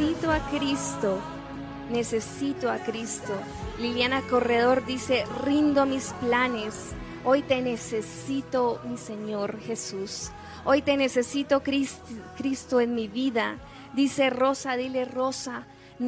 necesito a Cristo. Necesito a Cristo. Liliana Corredor dice, rindo mis planes. Hoy te necesito, mi Señor Jesús. Hoy te necesito, Cristo, en mi vida. Dice Rosa, dile Rosa,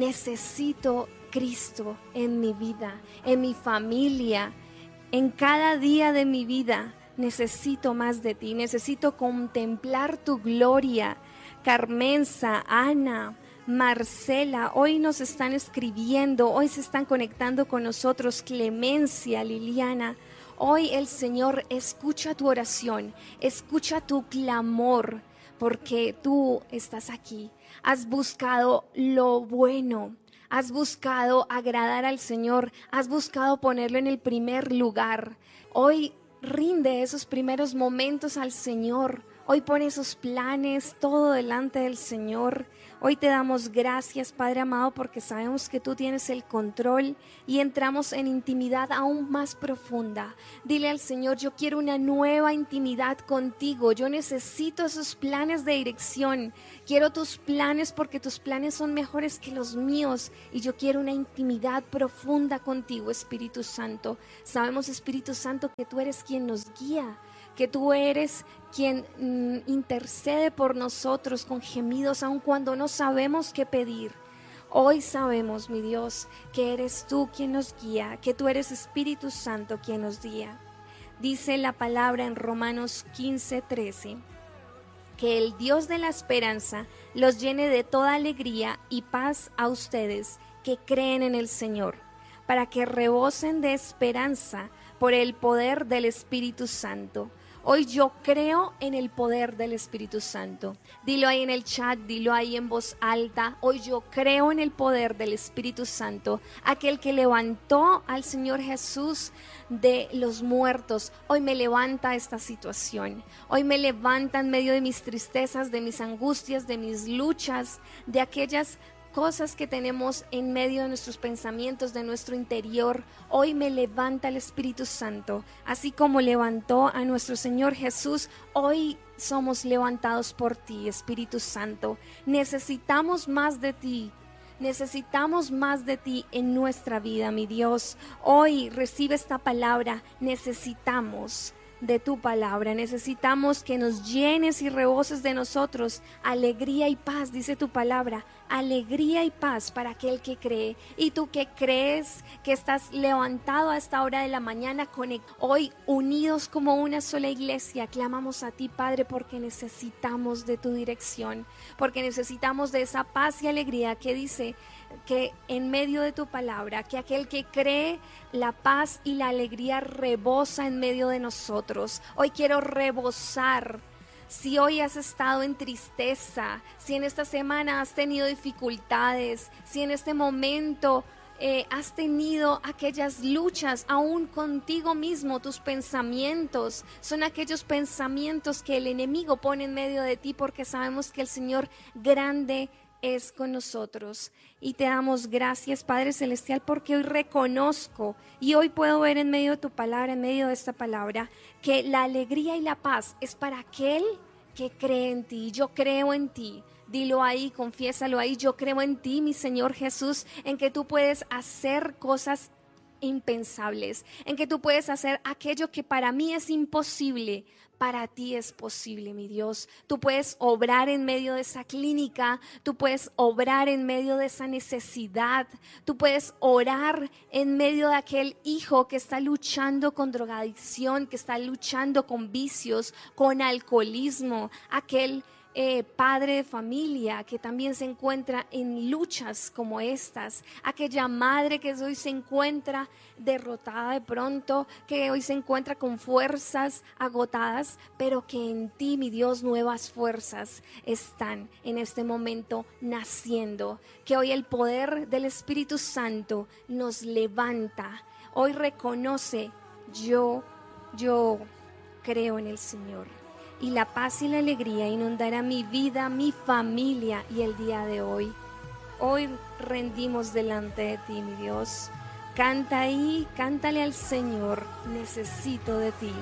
necesito Cristo en mi vida, en mi familia, en cada día de mi vida. Necesito más de ti, necesito contemplar tu gloria. Carmenza, Ana, Marcela, hoy nos están escribiendo, hoy se están conectando con nosotros. Clemencia, Liliana, hoy el Señor escucha tu oración, escucha tu clamor, porque tú estás aquí. Has buscado lo bueno, has buscado agradar al Señor, has buscado ponerlo en el primer lugar. Hoy rinde esos primeros momentos al Señor. Hoy pone esos planes todo delante del Señor. Hoy te damos gracias, Padre amado, porque sabemos que tú tienes el control y entramos en intimidad aún más profunda. Dile al Señor, yo quiero una nueva intimidad contigo. Yo necesito esos planes de dirección. Quiero tus planes porque tus planes son mejores que los míos y yo quiero una intimidad profunda contigo, Espíritu Santo. Sabemos, Espíritu Santo, que tú eres quien nos guía, que tú eres quien intercede por nosotros con gemidos, aun cuando no sabemos qué pedir. Hoy sabemos, mi Dios, que eres tú quien nos guía, que tú eres Espíritu Santo quien nos guía. Dice la palabra en Romanos 15:13, que el Dios de la esperanza los llene de toda alegría y paz a ustedes que creen en el Señor, para que rebosen de esperanza por el poder del Espíritu Santo. Hoy yo creo en el poder del Espíritu Santo. Dilo ahí en el chat, dilo ahí en voz alta. Hoy yo creo en el poder del Espíritu Santo, aquel que levantó al Señor Jesús de los muertos. Hoy me levanta esta situación. Hoy me levanta en medio de mis tristezas, de mis angustias, de mis luchas, de aquellas cosas que tenemos en medio de nuestros pensamientos, de nuestro interior. Hoy me levanta el Espíritu Santo, así como levantó a nuestro Señor Jesús. Hoy somos levantados por ti, Espíritu Santo. Necesitamos más de ti. Necesitamos más de ti en nuestra vida, mi Dios. Hoy recibe esta palabra. Necesitamos de tu palabra, necesitamos que nos llenes y reboses de nosotros alegría y paz, dice tu palabra, alegría y paz para aquel que cree. Y tú que crees, que estás levantado a esta hora de la mañana, hoy unidos como una sola iglesia, clamamos a ti, Padre, porque necesitamos de tu dirección, porque necesitamos de esa paz y alegría que dice que en medio de tu palabra, que aquel que cree, la paz y la alegría rebosa en medio de nosotros. Hoy quiero rebosar. Si hoy has estado en tristeza, si en esta semana has tenido dificultades, si en este momento has tenido aquellas luchas aún contigo mismo, tus pensamientos son aquellos pensamientos que el enemigo pone en medio de ti, porque sabemos que el Señor grande es con nosotros. Y te damos gracias, Padre Celestial, porque hoy reconozco y hoy puedo ver en medio de tu palabra, en medio de esta palabra, que la alegría y la paz es para aquel que cree en ti. Yo creo en ti. Dilo ahí, confiésalo ahí. Yo creo en ti, mi Señor Jesús, en que tú puedes hacer cosas impensables, en que tú puedes hacer aquello que para mí es imposible, para ti es posible, mi Dios. Tú puedes obrar en medio de esa clínica, tú puedes obrar en medio de esa necesidad, tú puedes orar en medio de aquel hijo que está luchando con drogadicción, que está luchando con vicios, con alcoholismo, aquel padre de familia que también se encuentra en luchas como estas, aquella madre que hoy se encuentra derrotada de pronto, que hoy se encuentra con fuerzas agotadas, pero que en ti, mi Dios, nuevas fuerzas están en este momento naciendo, que hoy el poder del Espíritu Santo nos levanta. Hoy reconoce, yo creo en el Señor. Y la paz y la alegría inundará mi vida, mi familia y el día de hoy. Hoy rendimos delante de ti, mi Dios. Canta ahí, cántale al Señor, necesito de ti.